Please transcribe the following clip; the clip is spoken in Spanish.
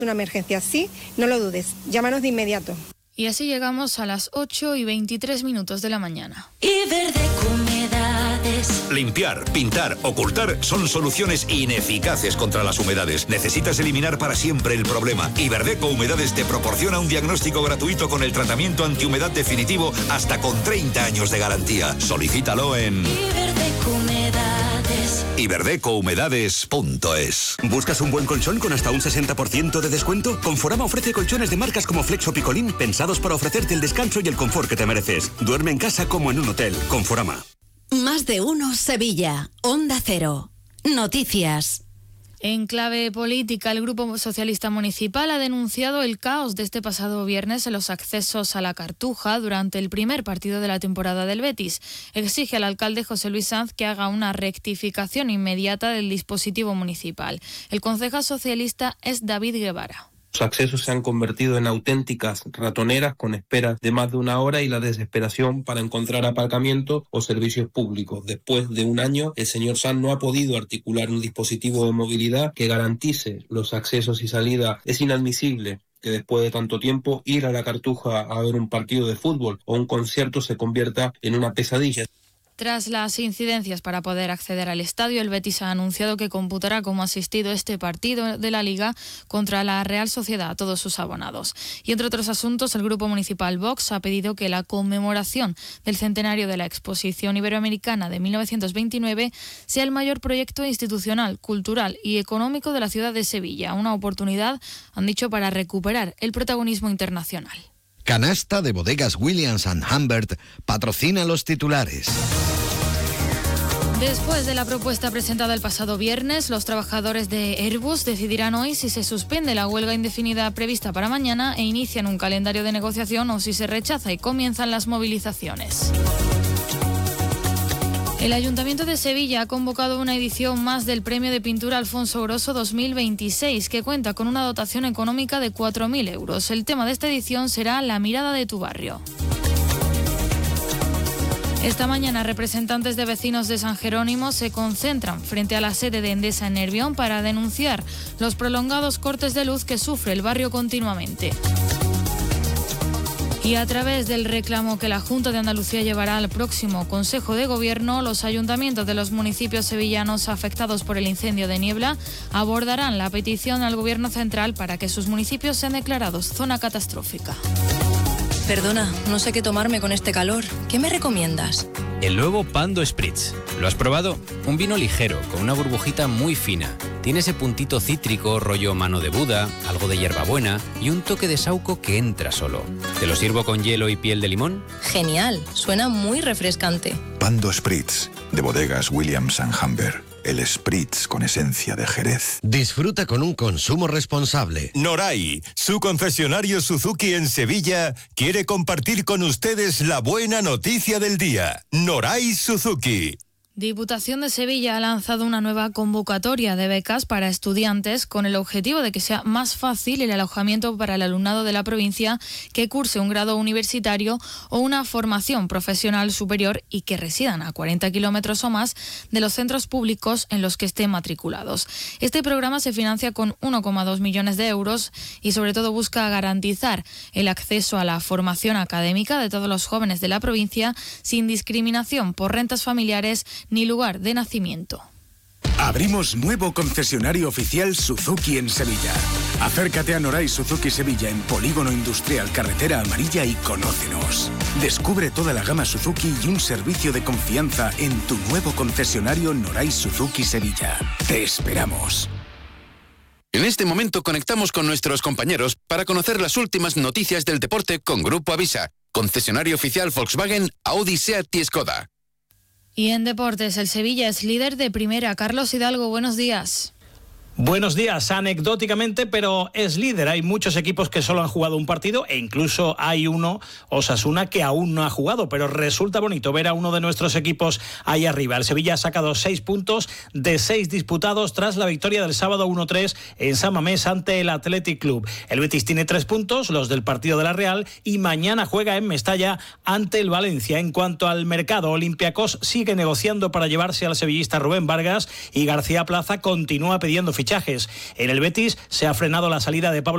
Una emergencia, sí, no lo dudes, llámanos de inmediato. Y así llegamos a las 8:23 de la mañana. Iberdeco Humedades. Limpiar, pintar, ocultar son soluciones ineficaces contra las humedades. Necesitas eliminar para siempre el problema. Iberdeco Humedades te proporciona un diagnóstico gratuito con el tratamiento antihumedad definitivo hasta con 30 años de garantía. Solicítalo en Iberdeco Humedades. iberdecohumedades.es. ¿Buscas un buen colchón con hasta un 60% de descuento? Conforama ofrece colchones de marcas como Flex o Picolín pensados para ofrecerte el descanso y el confort que te mereces. Duerme en casa como en un hotel. Conforama. Más de uno Sevilla. Onda Cero. Noticias. En clave política, el Grupo Socialista Municipal ha denunciado el caos de este pasado viernes en los accesos a la Cartuja durante el primer partido de la temporada del Betis. Exige al alcalde José Luis Sanz que haga una rectificación inmediata del dispositivo municipal. El concejal socialista es David Guevara. Los accesos se han convertido en auténticas ratoneras con esperas de más de una hora y la desesperación para encontrar aparcamiento o servicios públicos. Después de un año, el señor Sanz no ha podido articular un dispositivo de movilidad que garantice los accesos y salidas. Es inadmisible que después de tanto tiempo ir a la Cartuja a ver un partido de fútbol o un concierto se convierta en una pesadilla. Tras las incidencias para poder acceder al estadio, el Betis ha anunciado que computará como asistido este partido de la Liga contra la Real Sociedad a todos sus abonados. Y entre otros asuntos, el Grupo Municipal Vox ha pedido que la conmemoración del centenario de la Exposición Iberoamericana de 1929 sea el mayor proyecto institucional, cultural y económico de la ciudad de Sevilla. Una oportunidad, han dicho, para recuperar el protagonismo internacional. Canasta de Bodegas Williams & Humbert patrocina los titulares. Después de la propuesta presentada el pasado viernes, los trabajadores de Airbus decidirán hoy si se suspende la huelga indefinida prevista para mañana e inician un calendario de negociación o si se rechaza y comienzan las movilizaciones. El Ayuntamiento de Sevilla ha convocado una edición más del Premio de Pintura Alfonso Grosso 2026, que cuenta con una dotación económica de 4.000 euros. El tema de esta edición será La mirada de tu barrio. Esta mañana, representantes de vecinos de San Jerónimo se concentran frente a la sede de Endesa en Nervión para denunciar los prolongados cortes de luz que sufre el barrio continuamente. Y a través del reclamo que la Junta de Andalucía llevará al próximo Consejo de Gobierno, los ayuntamientos de los municipios sevillanos afectados por el incendio de Niebla abordarán la petición al Gobierno central para que sus municipios sean declarados zona catastrófica. Perdona, no sé qué tomarme con este calor. ¿Qué me recomiendas? El nuevo Pando Spritz. ¿Lo has probado? Un vino ligero, con una burbujita muy fina. Tiene ese puntito cítrico, rollo mano de Buda, algo de hierbabuena y un toque de saúco que entra solo. ¿Te lo sirvo con hielo y piel de limón? Genial, suena muy refrescante. Pando Spritz, de Bodegas Williams & Humbert. El Spritz con esencia de Jerez. Disfruta con un consumo responsable. Noray, su concesionario Suzuki en Sevilla, quiere compartir con ustedes la buena noticia del día. Noray Suzuki. Diputación de Sevilla ha lanzado una nueva convocatoria de becas para estudiantes con el objetivo de que sea más fácil el alojamiento para el alumnado de la provincia que curse un grado universitario o una formación profesional superior y que residan a 40 kilómetros o más de los centros públicos en los que estén matriculados. Este programa se financia con 1,2 millones de euros y sobre todo busca garantizar el acceso a la formación académica de todos los jóvenes de la provincia sin discriminación por rentas familiares ni lugar de nacimiento. Abrimos nuevo concesionario oficial Suzuki en Sevilla. Acércate a Noray Suzuki Sevilla en Polígono Industrial Carretera Amarilla y conócenos. Descubre toda la gama Suzuki y un servicio de confianza en tu nuevo concesionario Noray Suzuki Sevilla. Te esperamos. En este momento conectamos con nuestros compañeros para conocer las últimas noticias del deporte con Grupo Avisa, concesionario oficial Volkswagen, Audi, Seat y Skoda. Y en deportes, el Sevilla es líder de primera. Carlos Hidalgo, buenos días. Buenos días, anecdóticamente, pero es líder. Hay muchos equipos que solo han jugado un partido e incluso hay uno, Osasuna, que aún no ha jugado, pero resulta bonito ver a uno de nuestros equipos ahí arriba. El Sevilla ha sacado 6 puntos de 6 disputados tras la victoria del sábado 1-3 en San Mamés ante el Athletic Club. El Betis tiene 3 puntos, los del partido de la Real, y mañana juega en Mestalla ante el Valencia. En cuanto al mercado, Olympiacos sigue negociando para llevarse al sevillista Rubén Vargas y García Plaza continúa pidiendo fichajes. En el Betis se ha frenado la salida de Pablo